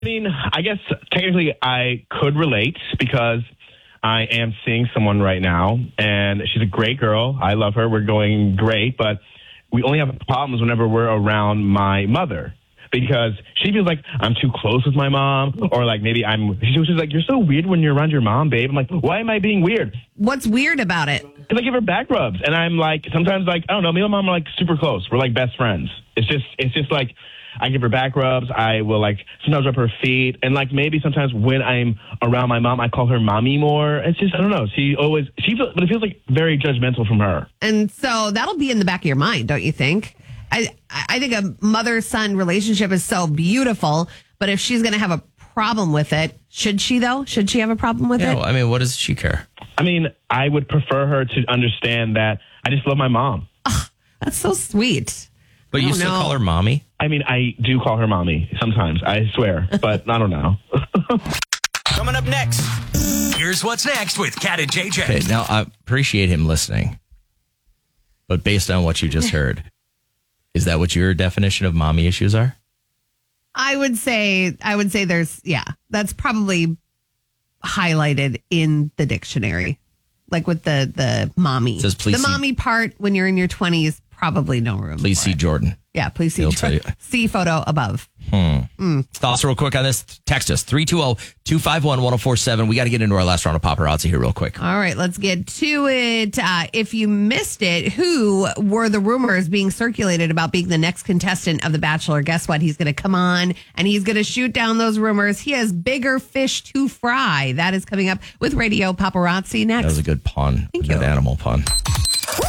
I mean, I guess technically I could relate because I am seeing someone right now, and she's a great girl. I love her. We're going great, but we only have problems whenever we're around my mother because she feels like I'm too close with my mom, or like maybe she's like, you're so weird when you're around your mom, babe. I'm like, why am I being weird? What's weird about it? Because I give her back rubs, and I'm like, sometimes like, I don't know, me and my mom are like super close. We're like best friends. It's just like, I give her back rubs. I will like sometimes rub her feet. And like maybe sometimes when I'm around my mom, I call her mommy more. It's just, I don't know. But it feels like very judgmental from her. And so that'll be in the back of your mind, don't you think? I think a mother-son relationship is so beautiful, but if she's going to have a problem with it, should she though? Should she have a problem with it? Well, I mean, what does she care? I mean, I would prefer her to understand that I just love my mom. Oh, that's so sweet. But you still call her mommy? I mean, I do call her mommy sometimes, I swear, but I don't know. Coming up next, here's what's next with Kat and JJ. Okay, now I appreciate him listening, but based on what you just heard, is that what your definition of mommy issues are? I would say that's probably highlighted in the dictionary, like with the mommy. It says, please the mommy part when you're in your 20s, probably no room. Please see Jordan. Yeah, please see. He'll tell you. See photo above. Thoughts real quick on this? Text us 320-251-1047. We got to get into our last round of paparazzi here real quick. All right, let's get to it. If you missed it, who were the rumors being circulated about being the next contestant of The Bachelor? Guess what? He's going to come on and he's going to shoot down those rumors. He has bigger fish to fry. That is coming up with Radio Paparazzi next. That was a good pun. Thank Good you. animal pun.